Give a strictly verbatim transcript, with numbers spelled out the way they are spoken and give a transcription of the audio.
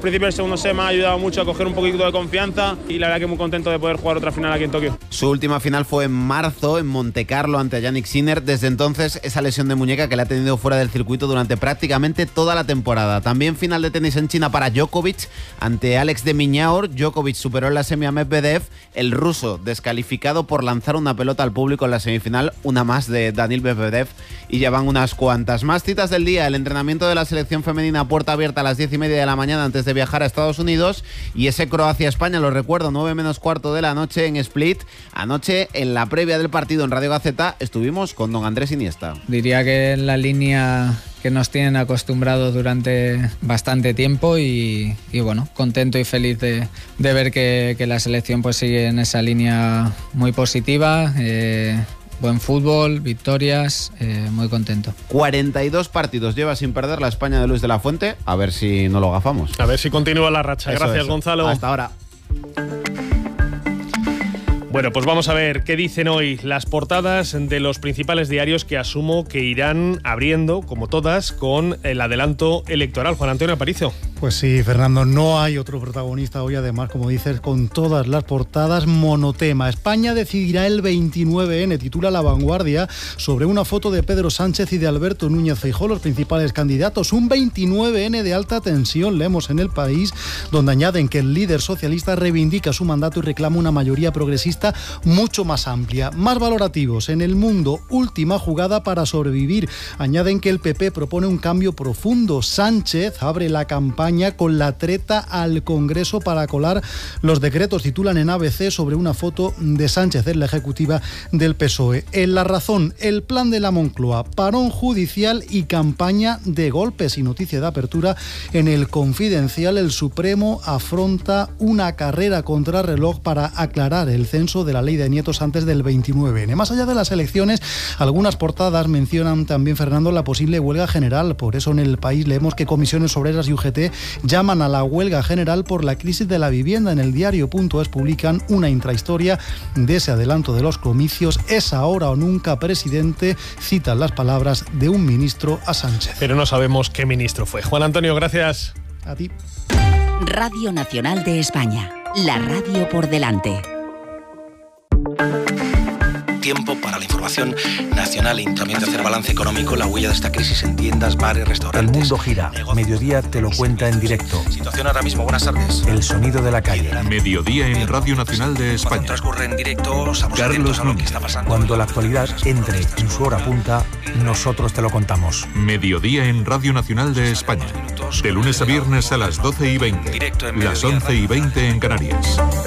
principios del segundo set me ha ayudado mucho a coger un poquito de confianza y la verdad que muy contento de poder jugar otra final aquí en Tokio. Su última final fue en marzo en Montecarlo ante Jannik Sinner. Desde entonces esa lesión de muñeca que le ha tenido fuera del circuito durante prácticamente toda la temporada. También final de tenis en China para Djokovic ante Alex de Minaur. Djokovic superó en la semi a Medvedev, el ruso descalificado por lanzar una pelota al público en la semifinal, una más de Daniil Medvedev, y ya van unas cuantas. Más citas del día: el entrenamiento de la selección femenina a puerta abierta a las diez y media de la mañana antes de viajar a Estados Unidos, y ese Croacia-España, lo recuerdo, nueve menos cuarto de la noche en Split. Anoche, en la previa del partido en Radio Gaceta, estuvimos con don Andrés Iniesta. Diría que en la línea que nos tienen acostumbrados durante bastante tiempo y, y bueno, contento y feliz de, de ver que, que la selección pues sigue en esa línea muy positiva. Eh, Buen fútbol, victorias, eh, muy contento. cuarenta y dos partidos lleva sin perder la España de Luis de la Fuente. A ver si no lo gafamos. A ver si continúa la racha. Eso, Gracias, eso. Gonzalo. Hasta ahora. Bueno, pues vamos a ver qué dicen hoy las portadas de los principales diarios, que asumo que irán abriendo, como todas, con el adelanto electoral. Juan Antonio Aparicio. Pues sí, Fernando, no hay otro protagonista hoy, además, como dices, con todas las portadas, monotema. España decidirá el veintinueve ene, titula La Vanguardia, sobre una foto de Pedro Sánchez y de Alberto Núñez Feijóo, los principales candidatos. Un veintinueve ene de alta tensión, leemos en El País, donde añaden que el líder socialista reivindica su mandato y reclama una mayoría progresista mucho más amplia. Más valorativos: en El Mundo, última jugada para sobrevivir. Añaden que el P P propone un cambio profundo. Sánchez abre la campaña con la treta al Congreso para colar los decretos. Titulan en A B C sobre una foto de Sánchez en la ejecutiva del P S O E. En La Razón, el plan de la Moncloa, parón judicial y campaña de golpes. Y noticia de apertura en El Confidencial: el Supremo afronta una carrera contra reloj para aclarar el censo de la ley de nietos antes del veintinueve ene. Más allá de las elecciones, algunas portadas mencionan también, Fernando, la posible huelga general. Por eso en El País leemos que comisiones obreras y U G T llaman a la huelga general por la crisis de la vivienda. En el diario.es publican una intrahistoria de ese adelanto de los comicios. Es ahora o nunca, presidente, citan las palabras de un ministro a Sánchez. Pero no sabemos qué ministro fue. Juan Antonio, gracias. A ti. Radio Nacional de España, la radio por delante. Tiempo para la información nacional y también de hacer balance económico, la huella de esta crisis en tiendas, bares, restaurantes. El mundo gira. Mediodía te lo cuenta en directo. Situación ahora mismo. Buenas tardes. El sonido de la calle. Mediodía en Radio Nacional de España. Cuando transcurre en directo, estamos atentos a lo que está pasando. Cuando la actualidad entre en su hora punta, nosotros te lo contamos. Mediodía en Radio Nacional de España. De lunes a viernes a las doce y veinte. Las once y veinte en Canarias.